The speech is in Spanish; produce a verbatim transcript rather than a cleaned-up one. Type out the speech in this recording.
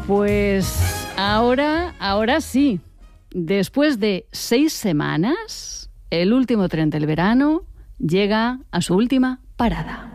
Pues ahora, ahora sí. Después de seis semanas, el último tren del verano llega a su última parada.